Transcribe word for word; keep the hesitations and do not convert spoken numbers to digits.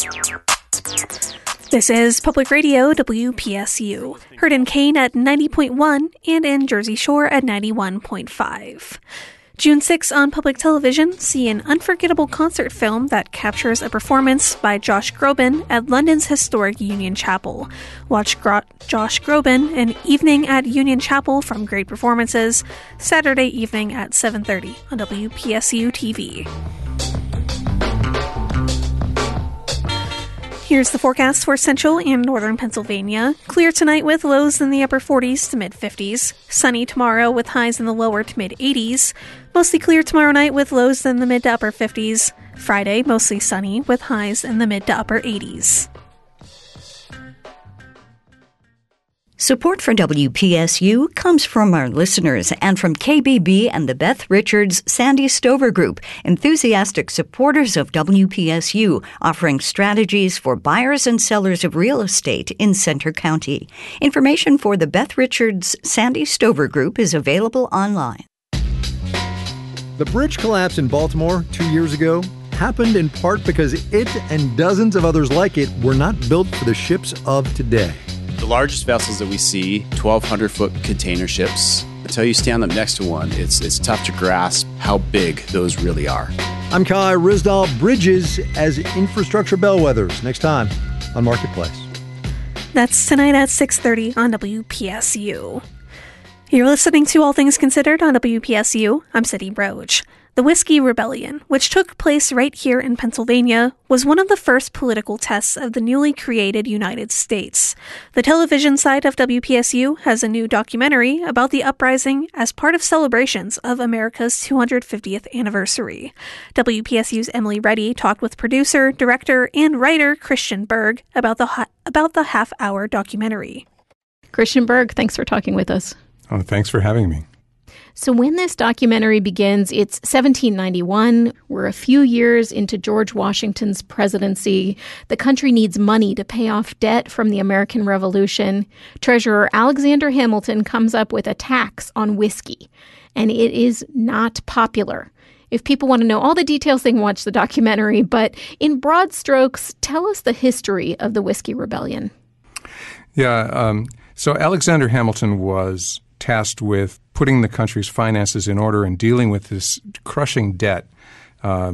This is Public Radio W P S U, heard in Kane at ninety point one and in Jersey Shore at ninety-one point five. June sixth on public television, see an unforgettable concert film that captures a performance by Josh Groban at London's historic Union Chapel. Watch Gro- Josh Groban an evening at Union Chapel from Great Performances, Saturday evening at seven thirty on W P S U T V. Here's the forecast for central and northern Pennsylvania. Clear tonight with lows in the upper forties to mid-fifties. Sunny tomorrow with highs in the lower to mid-eighties. Mostly clear tomorrow night with lows in the mid to upper fifties. Friday, mostly sunny with highs in the mid to upper eighties. Support for W P S U comes from our listeners and from K B B and the Beth Richards Sandy Stover Group, enthusiastic supporters of W P S U, offering strategies for buyers and sellers of real estate in Centre County. Information for the Beth Richards Sandy Stover Group is available online. The bridge collapse in Baltimore two years ago happened in part because it and dozens of others like it were not built for the ships of today. The largest vessels that we see, twelve hundred foot container ships. Until you stand up next to one, it's it's tough to grasp how big those really are. I'm Kai Rizdal. Bridges as infrastructure bellwethers. Next time on Marketplace. That's tonight at six thirty on W P S U. You're listening to All Things Considered on W P S U. I'm City Roach. The Whiskey Rebellion, which took place right here in Pennsylvania, was one of the first political tests of the newly created United States. The television side of W P S U has a new documentary about the uprising as part of celebrations of America's two hundred fiftieth anniversary. W P S U's Emily Reddy talked with producer, director, and writer Christian Berg about the ha- about the half-hour documentary. Christian Berg, thanks for talking with us. Oh, thanks for having me. So when this documentary begins, it's seventeen ninety-one. We're a few years into George Washington's presidency. The country needs money to pay off debt from the American Revolution. Treasurer Alexander Hamilton comes up with a tax on whiskey, and it is not popular. If people want to know all the details, they can watch the documentary. But in broad strokes, tell us the history of the Whiskey Rebellion. Yeah, um, so Alexander Hamilton was tasked with putting the country's finances in order and dealing with this crushing debt. Um,